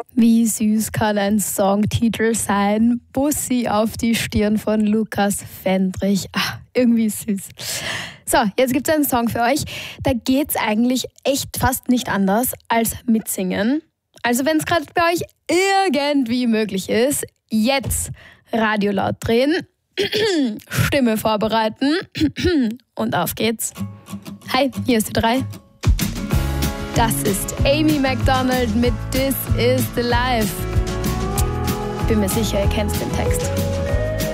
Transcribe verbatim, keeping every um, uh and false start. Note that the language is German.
Wie süß kann ein Songtitel sein? Bussi auf die Stirn von Lukas Fendrich. Ach, irgendwie süß. So, jetzt gibt es einen Song für euch. Da geht es eigentlich echt fast nicht anders als mitsingen. Also wenn es gerade bei euch irgendwie möglich ist, jetzt Radio laut drehen, Stimme vorbereiten und auf geht's. Hi, hier ist die drei. Das ist Amy Macdonald mit This Is The Life. Bin mir sicher, ihr kennt den Text.